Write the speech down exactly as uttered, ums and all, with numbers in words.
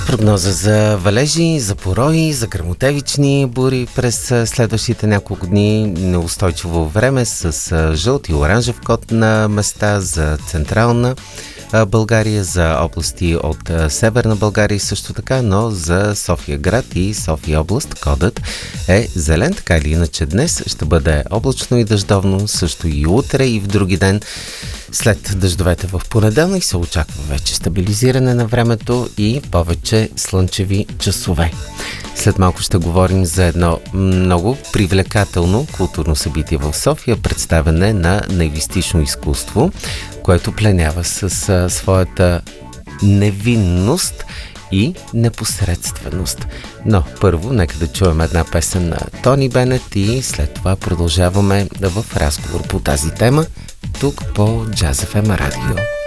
Прогноза за валежи, за порои, за гръмотевични бури през следващите няколко дни. Неустойчиво време с жълт и оранжев код на места за централна България, за области от северна България също така, но за София град и София област кодът е зелен. Така или иначе днес ще бъде облачно и дъждовно, също и утре и в други ден. След дъждовете в понеделник се очаква вече стабилизиране на времето и повече слънчеви часове. След малко ще говорим за едно много привлекателно културно събитие в София, представяне на наивистично изкуство, което пленява с а, своята невинност и непосредственост. Но първо, нека да чуем една песен на Тони Бенет и след това продължаваме в разговор по тази тема тук по Джаз еф ем Радио.